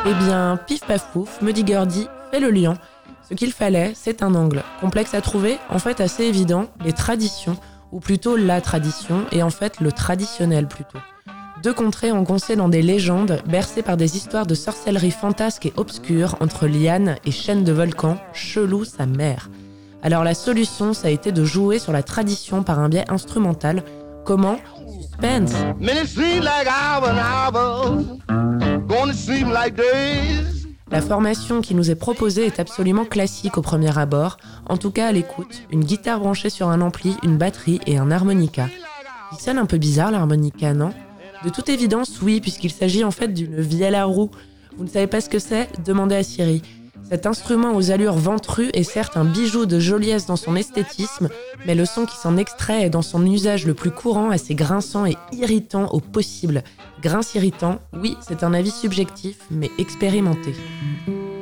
Eh bien, pif paf pouf, me dit Gordy, fais le lien. Ce qu'il fallait, c'est un angle. Complexe à trouver, en fait assez évident, les traditions, ou plutôt la tradition, et en fait le traditionnel plutôt. Deux contrées engoncées dans des légendes, bercées par des histoires de sorcellerie fantasque et obscure entre lianes et chaînes de volcans, chelou sa mère. Alors la solution, ça a été de jouer sur la tradition par un biais instrumental. Comment ? Suspense. La formation qui nous est proposée est absolument classique au premier abord, en tout cas à l'écoute, une guitare branchée sur un ampli, une batterie et un harmonica. Il sonne un peu bizarre l'harmonica, non ? De toute évidence, oui, puisqu'il s'agit en fait d'une vielle à roue. Vous ne savez pas ce que c'est ? Demandez à Siri. Cet instrument aux allures ventrues est certes un bijou de joliesse dans son esthétisme, mais le son qui s'en extrait est dans son usage le plus courant assez grinçant et irritant au possible. Grince irritant, oui, c'est un avis subjectif, mais expérimenté.